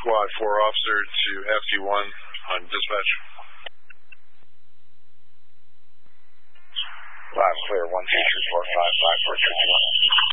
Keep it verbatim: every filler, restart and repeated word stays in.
Squad four officer to F D one on dispatch. Last clear, one two three four five five four two two one.